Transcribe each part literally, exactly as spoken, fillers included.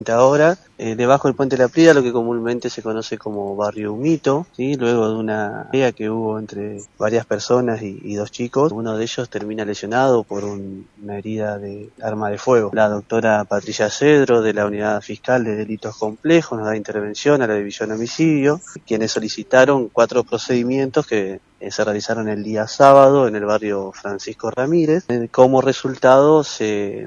Ahora, eh, debajo del Puente de la Prida, lo que comúnmente se conoce como Barrio Humito, ¿sí? Luego de una pelea que hubo entre varias personas y, y dos chicos, uno de ellos termina lesionado por un, una herida de arma de fuego. La doctora Patricia Cedro, de la Unidad Fiscal de Delitos Complejos, nos da intervención a la División Homicidio, quienes solicitaron cuatro procedimientos que eh, se realizaron el día sábado en el barrio Francisco Ramírez. Eh, como resultado se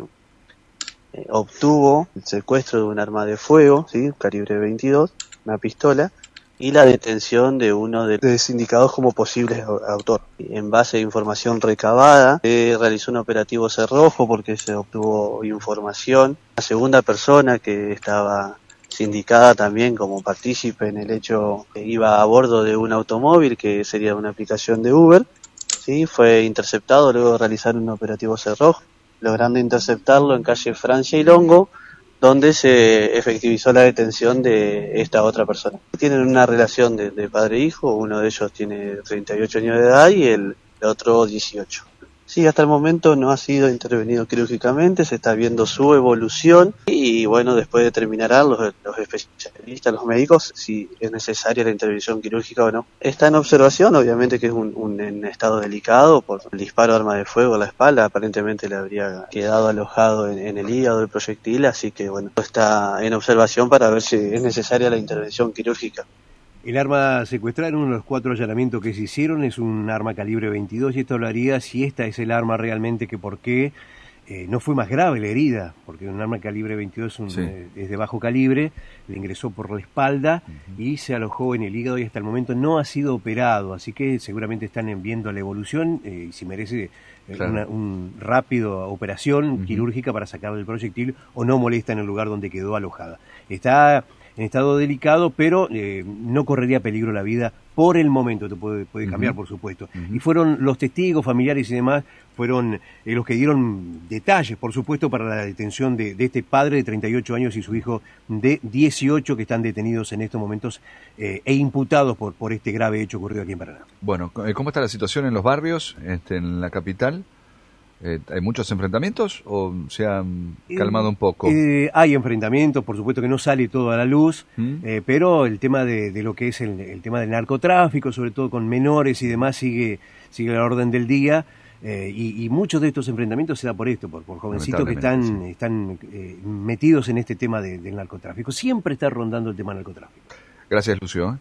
Eh, obtuvo el secuestro de un arma de fuego, ¿sí? Calibre veintidós, una pistola, y la detención de uno de los indicados como posible autor. En base a información recabada, se realizó un operativo cerrojo porque se obtuvo información. La segunda persona que estaba sindicada también como partícipe en el hecho, que iba a bordo de un automóvil que sería una aplicación de Uber, ¿sí? Fue interceptado luego de realizar un operativo cerrojo, logrando interceptarlo en calle Francia y Longo, donde se efectivizó la detención de esta otra persona. Tienen una relación de, de padre e hijo, uno de ellos tiene treinta y ocho años de edad y el, el otro dieciocho. Sí, hasta el momento no ha sido intervenido quirúrgicamente, se está viendo su evolución y bueno, después determinarán los, los especialistas, los médicos, si es necesaria la intervención quirúrgica o no. Está en observación, obviamente que es un, un en estado delicado por el disparo de arma de fuego a la espalda, aparentemente le habría quedado alojado en, en el hígado el proyectil, así que bueno, está en observación para ver si es necesaria la intervención quirúrgica. El arma secuestrada en uno de los cuatro allanamientos que se hicieron es un arma calibre veintidós y esto hablaría si esta es el arma realmente, que por qué eh, no fue más grave la herida, porque un arma calibre veintidós es, un, sí. eh, es de bajo calibre, le ingresó por la espalda uh-huh. y se alojó en el hígado y hasta el momento no ha sido operado, así que seguramente están viendo la evolución eh, y si merece eh, claro. una un rápido operación uh-huh. quirúrgica para sacarle el proyectil o no molesta en el lugar donde quedó alojada. Está en estado delicado, pero eh, no correría peligro la vida por el momento, te puede, puede cambiar, uh-huh. por supuesto. Uh-huh. Y fueron los testigos, familiares y demás, fueron eh, los que dieron detalles, por supuesto, para la detención de, de este padre de treinta y ocho años y su hijo de dieciocho, que están detenidos en estos momentos eh, e imputados por, por este grave hecho ocurrido aquí en Paraná. Bueno, ¿cómo está la situación en los barrios, este, en la capital? Eh, ¿Hay muchos enfrentamientos o se han calmado eh, un poco? Eh, hay enfrentamientos, por supuesto que no sale todo a la luz, ¿Mm? eh, pero el tema de, de lo que es el, el tema del narcotráfico, sobre todo con menores y demás, sigue sigue la orden del día. Eh, y, y muchos de estos enfrentamientos se da por esto, por, por jovencitos que están, sí. están eh, metidos en este tema de, del narcotráfico. Siempre está rondando el tema del narcotráfico. Gracias, Lucio.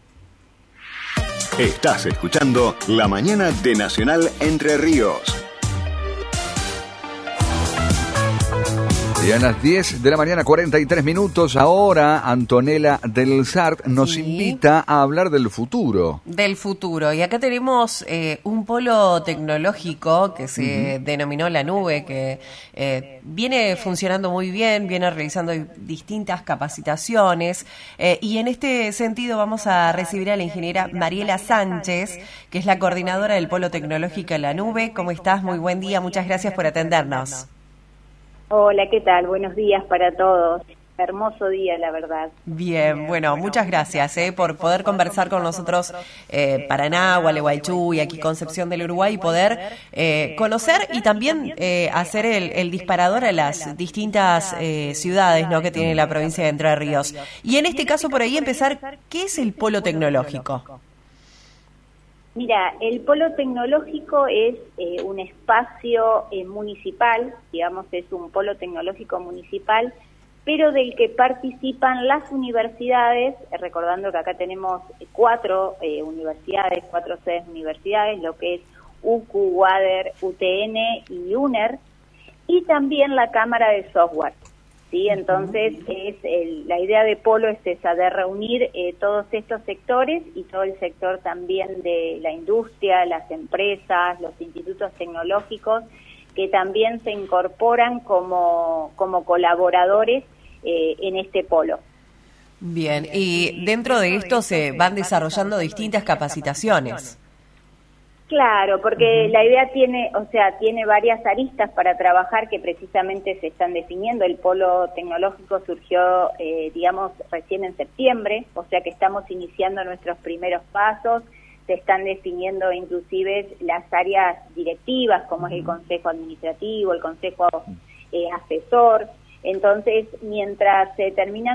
Estás escuchando La Mañana de Nacional Entre Ríos. Y a las diez de la mañana, cuarenta y tres minutos, ahora Antonella Del Sart nos sí. invita a hablar del futuro. Del futuro. Y acá tenemos eh, un polo tecnológico que se uh-huh. denominó La Nube, que eh, viene funcionando muy bien, viene realizando distintas capacitaciones. Eh, y en este sentido vamos a recibir a la ingeniera Mariela Sánchez, que es la coordinadora del polo tecnológico La Nube. ¿Cómo estás? Muy buen día. Muchas gracias por atendernos. Hola, ¿qué tal? Buenos días para todos. Hermoso día, la verdad. Bien, bueno, muchas gracias eh, por poder conversar con nosotros eh, Paraná, Gualeguaychú y aquí Concepción del Uruguay y poder eh, conocer y también eh, hacer el, el disparador a las distintas eh, ciudades, ¿no?, que tiene la provincia de Entre Ríos. Y en este caso, por ahí empezar, ¿qué es el polo tecnológico? Mira, el polo tecnológico es eh, un espacio eh, municipal, digamos, es un polo tecnológico municipal, pero del que participan las universidades, eh, recordando que acá tenemos cuatro eh, universidades, cuatro sedes universidades, lo que es U C U, UADER, U T N y UNER, y también la Cámara de Software. ¿Sí? Entonces, es el, la idea de Polo es esa, de reunir eh, todos estos sectores y todo el sector también de la industria, las empresas, los institutos tecnológicos, que también se incorporan como, como colaboradores eh, en este polo. Bien, y dentro de esto se van desarrollando distintas capacitaciones. Claro, porque uh-huh. la idea tiene, o sea, tiene varias aristas para trabajar que precisamente se están definiendo. El polo tecnológico surgió, eh, digamos, recién en septiembre, o sea que estamos iniciando nuestros primeros pasos. Se están definiendo inclusive las áreas directivas, como uh-huh. es el consejo administrativo, el consejo eh, asesor. Entonces, mientras se termina